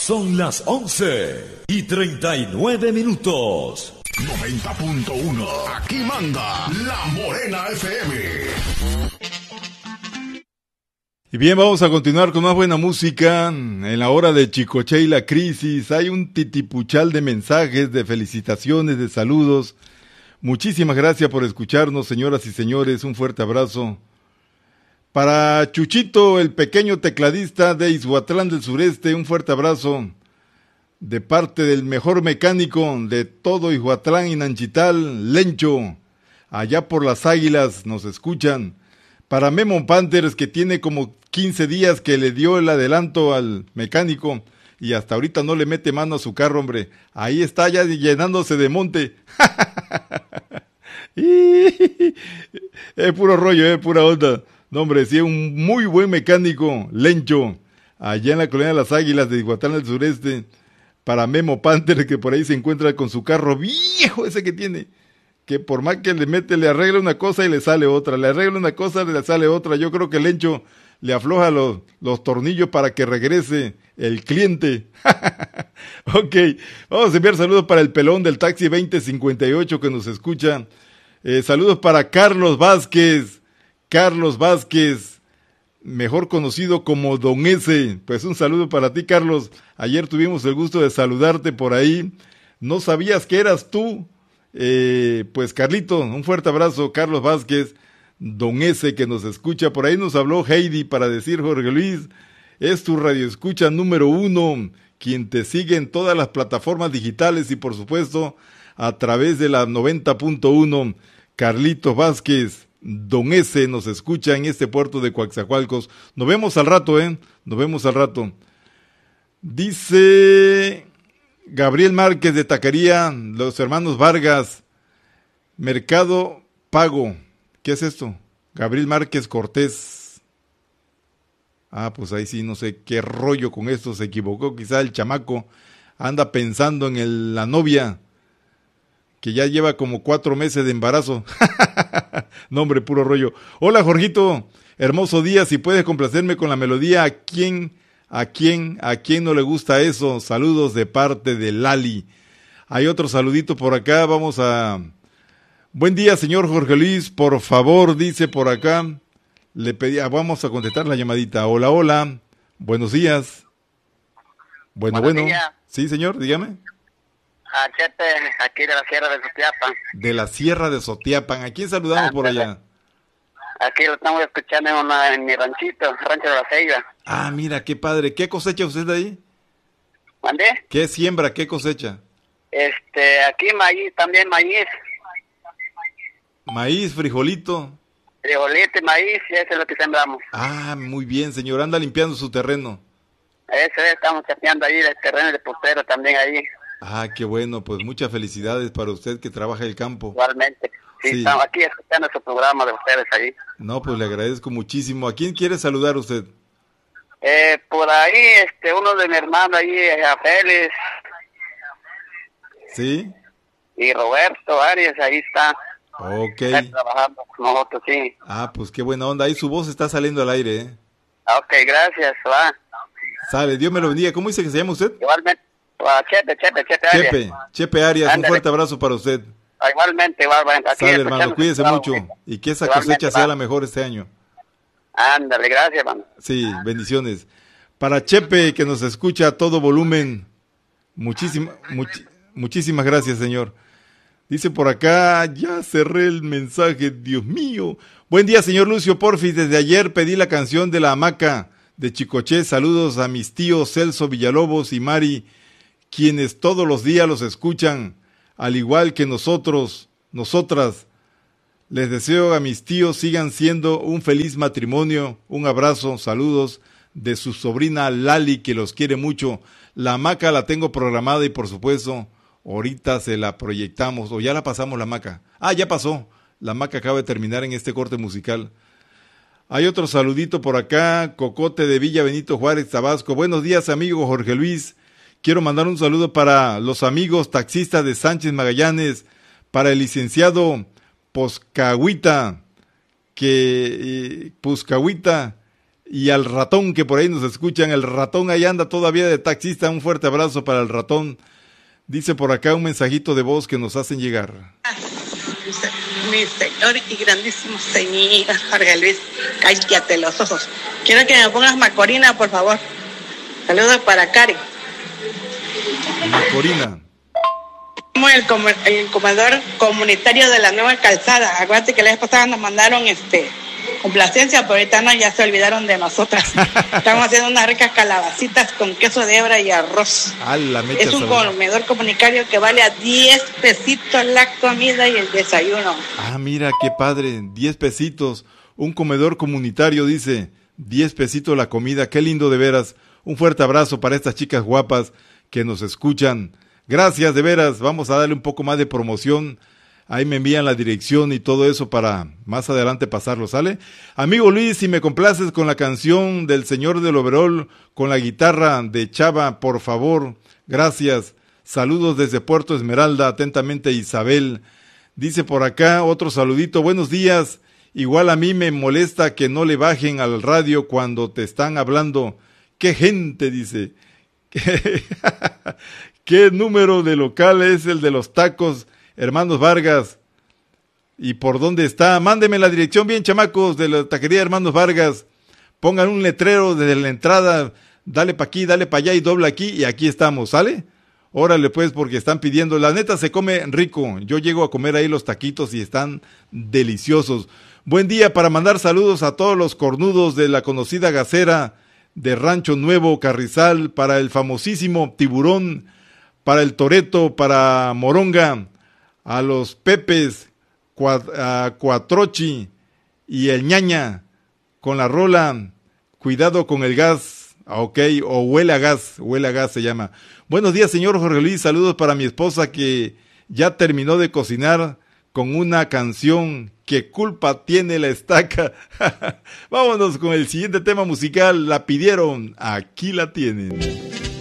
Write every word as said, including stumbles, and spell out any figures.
Son las once y treinta y nueve minutos. noventa punto uno. Aquí manda La Morena F M. Y bien, vamos a continuar con más buena música. En la hora de Chicoche y la crisis hay un titipuchal de mensajes, de felicitaciones, de saludos. Muchísimas gracias por escucharnos, señoras y señores. Un fuerte abrazo. Para Chuchito, el pequeño tecladista de Ixhuatlán del Sureste, un fuerte abrazo de parte del mejor mecánico de todo Ixhuatlán y Nanchital, Lencho. Allá por las Águilas nos escuchan. Para Memo Panthers, que tiene como quince días que le dio el adelanto al mecánico y hasta ahorita no le mete mano a su carro, hombre. Ahí está ya llenándose de monte. Es puro rollo, es pura onda. No, hombre, sí, un muy buen mecánico, Lencho, allá en la colonia de las Águilas de Ixhuatlán del Sureste. Para Memo Panther, que por ahí se encuentra con su carro viejo ese que tiene, que por más que le mete, le arregla una cosa y le sale otra, le arregla una cosa y le sale otra. Yo creo que Lencho le afloja los, los tornillos para que regrese el cliente. Ok, vamos a enviar saludos para el pelón del taxi veinte cincuenta y ocho que nos escucha. Eh, saludos para Carlos Vázquez, Carlos Vázquez, mejor conocido como Don S. Pues un saludo para ti, Carlos. Ayer tuvimos el gusto de saludarte por ahí. No sabías que eras tú. Eh, pues Carlito, un fuerte abrazo, Carlos Vázquez, Don S, que nos escucha. Por ahí nos habló Heidi para decir: Jorge Luis, es tu radioescucha número uno, quien te sigue en todas las plataformas digitales y por supuesto a través de la noventa punto uno. Carlitos Vázquez, Don S nos escucha en este puerto de Coatzacoalcos. Nos vemos al rato, eh, nos vemos al rato. Dice Gabriel Márquez de Taquería, los hermanos Vargas, Mercado Pago. ¿Qué es esto? Gabriel Márquez Cortés. Ah, pues ahí sí, no sé qué rollo con esto, se equivocó, quizá el chamaco anda pensando en el, la novia, que ya lleva como cuatro meses de embarazo. No, hombre, puro rollo. Hola, Jorgito, hermoso día, si puedes complacerme con la melodía, ¿a quién, a quién, a quién no le gusta eso? Saludos de parte de Lali. Hay otro saludito por acá, vamos a... Buen día, señor Jorge Luis, por favor, dice por acá, le pedí, vamos a contestar la llamadita. Hola, hola, buenos días. Bueno, Buenos bueno, días. Sí, señor, dígame. A Chepe, aquí de la Sierra de Sotiapan. De la Sierra de Sotiapan, ¿a quién saludamos por allá? Aquí lo estamos escuchando en, una, en mi ranchito, Rancho de la Ceiba. Ah, mira, qué padre, ¿qué cosecha usted ahí? ¿Mandé? ¿Qué siembra, qué cosecha? Este, aquí maíz, también maíz. Maíz, frijolito. Frijolito y maíz, eso es lo que sembramos. Ah, muy bien, señor, anda limpiando su terreno. Eso es, estamos chapeando ahí del terreno de putero también ahí. Ah, qué bueno, pues muchas felicidades para usted que trabaja el campo. Igualmente. Sí, Sí. estamos aquí escuchando su programa de ustedes ahí. No, pues le agradezco muchísimo. ¿A quién quiere saludar usted? Eh, por ahí, este, uno de mi hermano ahí, a Félix ¿Sí? y Roberto Arias, ahí está. Ok. Está trabajando con nosotros, sí. Ah, pues qué buena onda. Ahí su voz está saliendo al aire, ¿eh? Ok, gracias, va. Sale, Dios me lo bendiga. ¿Cómo dice que se llama usted? Igualmente, va, Chepe, Chepe, Chepe Arias. Chepe, Chepe Arias, un Ándale. fuerte abrazo para usted. Ah, igualmente, igualmente. Aquí Sale, escuchando hermano, su cuídese programa, mucho. ahorita. Y que esa Igualmente, cosecha sea va. la mejor este año. Ándale, gracias, hermano. Sí, bendiciones. Para Chepe, que nos escucha a todo volumen, muchísima, much- muchísimas gracias, señor. Dice por acá, ya cerré el mensaje, Dios mío. Buen día, señor Lucio Porfis. Desde ayer pedí la canción de La Hamaca de Chicoché. Saludos a mis tíos Celso Villalobos y Mari, quienes todos los días los escuchan, al igual que nosotros, nosotras. Les deseo a mis tíos sigan siendo un feliz matrimonio. Un abrazo, saludos de su sobrina Lali, que los quiere mucho. La hamaca la tengo programada y por supuesto, ahorita se la proyectamos, o ya la pasamos la hamaca. Ah, ya pasó. La hamaca acaba de terminar en este corte musical. Hay otro saludito por acá, Cocote de Villa Benito Juárez, Tabasco. Buenos días, amigo Jorge Luis. Quiero mandar un saludo para los amigos taxistas de Sánchez Magallanes, para el licenciado Poscahuita, que eh, Poscahuita y al ratón que por ahí nos escuchan. El ratón ahí anda todavía de taxista. Un fuerte abrazo para el ratón. Dice por acá un mensajito de voz que nos hacen llegar. Mi señor y grandísimo señor Jorge Luis, cállate los ojos. Quiero que me pongas Macorina, por favor. Saludos para Cari. Macorina. Como el, com el comedor comunitario de la nueva calzada. Acuérdate que la vez pasada nos mandaron este complacencia, pero ahorita no, ya se olvidaron de nosotras. Estamos haciendo unas ricas calabacitas con queso de hebra y arroz. La mecha es un sabor. comedor comunitario que vale a diez pesitos la comida y el desayuno. Ah, mira, qué padre, diez pesitos. Un comedor comunitario, dice, diez pesitos la comida. Qué lindo de veras. Un fuerte abrazo para estas chicas guapas que nos escuchan. Gracias, de veras. Vamos a darle un poco más de promoción. Ahí me envían la dirección y todo eso para más adelante pasarlo, ¿sale? Amigo Luis, si me complaces con la canción del Señor del Overol, con la guitarra de Chava, por favor. Gracias. Saludos desde Puerto Esmeralda. Atentamente, Isabel. Dice por acá otro saludito. Buenos días. Igual a mí me molesta que no le bajen al radio cuando te están hablando. ¡Qué gente!, dice. ¿Qué número de local es el de los tacos, Hermanos Vargas? ¿Y por dónde está? Mándenme la dirección bien, chamacos, de la taquería Hermanos Vargas. Pongan un letrero desde la entrada. Dale pa' aquí, dale pa' allá y dobla aquí y aquí estamos, ¿sale? Órale pues, porque están pidiendo. La neta se come rico. Yo llego a comer ahí los taquitos y están deliciosos. Buen día para mandar saludos a todos los cornudos de la conocida gasera de Rancho Nuevo, Carrizal, para el famosísimo Tiburón, para el Toreto, para Moronga, a los Pepes, a Cuatrochi y el Ñaña, con la rola Cuidado con el gas, ok, o huele a gas, huele a gas se llama. Buenos días, señor Jorge Luis, saludos para mi esposa que ya terminó de cocinar con una canción. ¿Qué culpa tiene la estaca? Vámonos con el siguiente tema musical. La pidieron, aquí la tienen.